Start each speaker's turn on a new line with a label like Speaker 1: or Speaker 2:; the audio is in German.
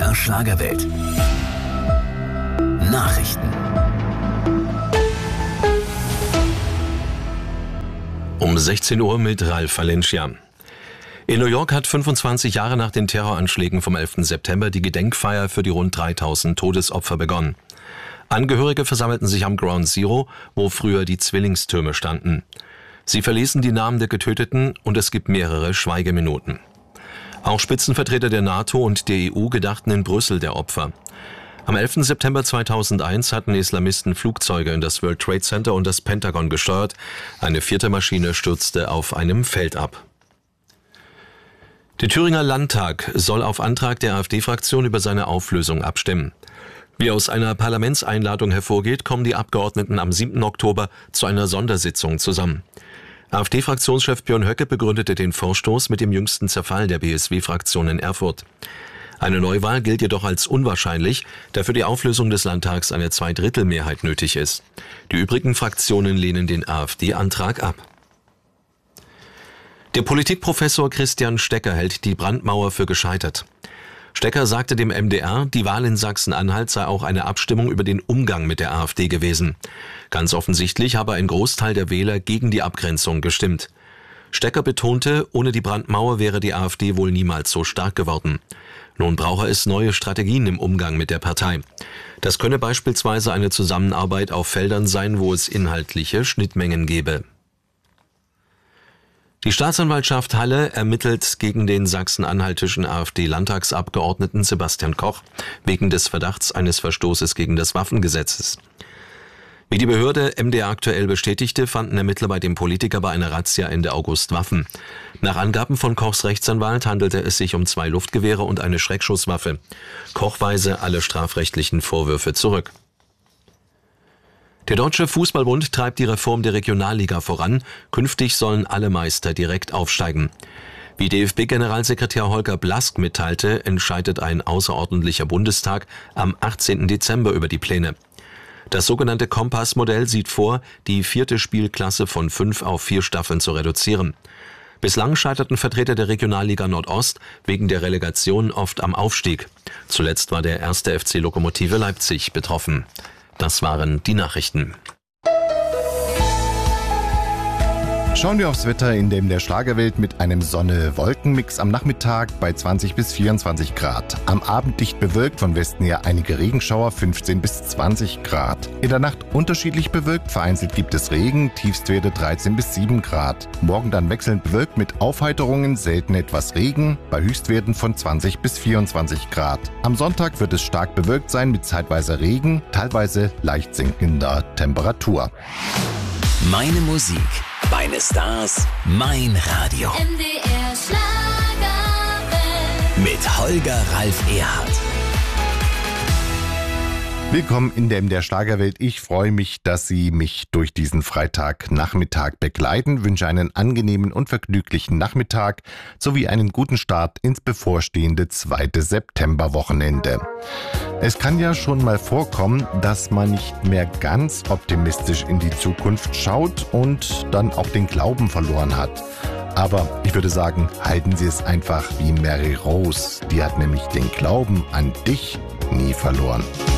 Speaker 1: MDR Schlagerwelt. Nachrichten.
Speaker 2: Um 16 Uhr mit Ralf Valencia. In New York hat 25 Jahre nach den Terroranschlägen vom 11. September die Gedenkfeier für die rund 3000 Todesopfer begonnen. Angehörige versammelten sich am Ground Zero, wo früher die Zwillingstürme standen. Sie verlesen die Namen der Getöteten und es gibt mehrere Schweigeminuten. Auch Spitzenvertreter der NATO und der EU gedachten in Brüssel der Opfer. Am 11. September 2001 hatten Islamisten Flugzeuge in das World Trade Center und das Pentagon gesteuert. Eine vierte Maschine stürzte auf einem Feld ab. Der Thüringer Landtag soll auf Antrag der AfD-Fraktion über seine Auflösung abstimmen. Wie aus einer Parlamentseinladung hervorgeht, kommen die Abgeordneten am 7. Oktober zu einer Sondersitzung zusammen. AfD-Fraktionschef Björn Höcke begründete den Vorstoß mit dem jüngsten Zerfall der BSW-Fraktion in Erfurt. Eine Neuwahl gilt jedoch als unwahrscheinlich, da für die Auflösung des Landtags eine Zweidrittelmehrheit nötig ist. Die übrigen Fraktionen lehnen den AfD-Antrag ab. Der Politikprofessor Christian Stecker hält die Brandmauer für gescheitert. Stecker sagte dem MDR, die Wahl in Sachsen-Anhalt sei auch eine Abstimmung über den Umgang mit der AfD gewesen. Ganz offensichtlich habe ein Großteil der Wähler gegen die Abgrenzung gestimmt. Stecker betonte, ohne die Brandmauer wäre die AfD wohl niemals so stark geworden. Nun brauche es neue Strategien im Umgang mit der Partei. Das könne beispielsweise eine Zusammenarbeit auf Feldern sein, wo es inhaltliche Schnittmengen gebe. Die Staatsanwaltschaft Halle ermittelt gegen den sachsen-anhaltischen AfD-Landtagsabgeordneten Sebastian Koch wegen des Verdachts eines Verstoßes gegen das Waffengesetzes. Wie die Behörde MDR aktuell bestätigte, fanden Ermittler bei dem Politiker bei einer Razzia Ende August Waffen. Nach Angaben von Kochs Rechtsanwalt handelte es sich um 2 Luftgewehre und eine Schreckschusswaffe. Koch weise alle strafrechtlichen Vorwürfe zurück. Der Deutsche Fußballbund treibt die Reform der Regionalliga voran. Künftig sollen alle Meister direkt aufsteigen. Wie DFB-Generalsekretär Holger Blask mitteilte, entscheidet ein außerordentlicher Bundestag am 18. Dezember über die Pläne. Das sogenannte Kompass-Modell sieht vor, die 4. Spielklasse von 5 auf 4 Staffeln zu reduzieren. Bislang scheiterten Vertreter der Regionalliga Nordost wegen der Relegation oft am Aufstieg. Zuletzt war der 1. FC Lokomotive Leipzig betroffen. Das waren die Nachrichten.
Speaker 3: Schauen wir aufs Wetter in dem der Schlagerwelt mit einem Sonne-Wolken-Mix am Nachmittag bei 20 bis 24 Grad. Am Abend dicht bewölkt, von Westen her einige Regenschauer, 15 bis 20 Grad. In der Nacht unterschiedlich bewölkt, vereinzelt gibt es Regen, Tiefstwerte 13 bis 7 Grad. Morgen dann wechselnd bewölkt mit Aufheiterungen, selten etwas Regen, bei Höchstwerten von 20 bis 24 Grad. Am Sonntag wird es stark bewölkt sein mit zeitweise Regen, teilweise leicht sinkender Temperatur.
Speaker 1: Meine Musik, meine Stars, mein Radio.
Speaker 4: MDR Schlagerwelt.
Speaker 1: Mit Holger Ralf Erhardt.
Speaker 3: Willkommen in der Schlagerwelt. Ich freue mich, dass Sie mich durch diesen Freitagnachmittag begleiten. Wünsche einen angenehmen und vergnüglichen Nachmittag sowie einen guten Start ins bevorstehende 2. Septemberwochenende. Es kann ja schon mal vorkommen, dass man nicht mehr ganz optimistisch in die Zukunft schaut und dann auch den Glauben verloren hat. Aber ich würde sagen, halten Sie es einfach wie Mary Rose. Die hat nämlich den Glauben an dich nie verloren.